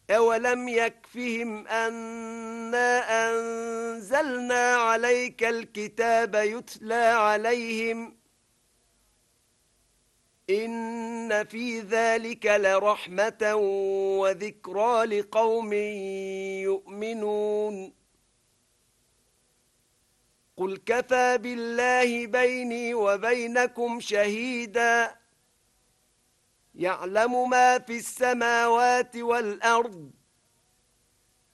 أولم يكفهم أنا أنزلنا عليك الكتاب يتلى عليهم إن في ذلك لرحمة وذكرى لقوم يؤمنون قل كفى بالله بيني وبينكم شهيدا يعلم ما في السماوات والأرض